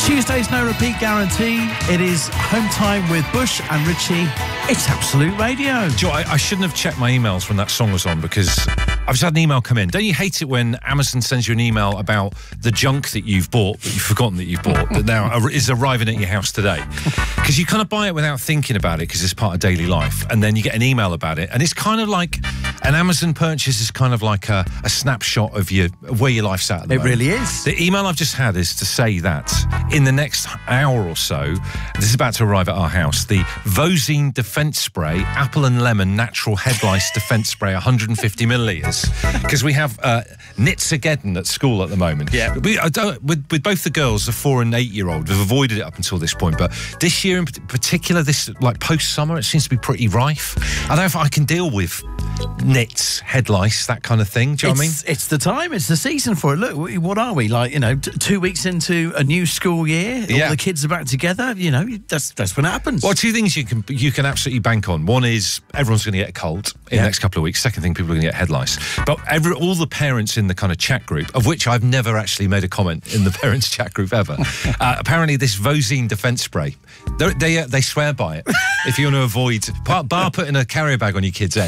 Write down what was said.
Tuesday's no repeat guarantee. It is home time with Bush and Richie. It's Absolute Radio. Joe, I shouldn't have checked my emails when that song was on, because I've just had an email come in. Don't you hate it when Amazon sends you an email about the junk that you've bought, that you've forgotten that you've bought, that now is arriving at your house today? Because you kind of buy it without thinking about it, because it's part of daily life, and then you get an email about it, and it's kind of like an Amazon purchase is kind of like a snapshot of where your life's at the moment. It really is. The email I've just had is to say that in the next hour or so, this is about to arrive at our house, the Vosine Defence Spray Apple and Lemon Natural Head Lice Defence Spray 150 millilitres, because we have Nitzageddon at school at the moment. Yeah. With both the girls, the 4 and 8-year-old, we've avoided it up until this point, but this year in particular, this like post-summer, it seems to be pretty rife. I don't know if I can deal with nits, head lice, that kind of thing. Do you know what I mean? It's the time, it's the season for it. Look, what are we, like, 2 weeks into a new school year, all the kids are back together, that's when it happens. Well, two things you can absolutely bank on. One is everyone's going to get a cold in the next couple of weeks. Second thing, people are going to get head lice. But all the parents in the kind of chat group, of which I've never actually made a comment in the parents chat group ever, apparently this Vosine Defence Spray, they swear by it. If you want to avoid, bar putting a carrier bag on your kid's head,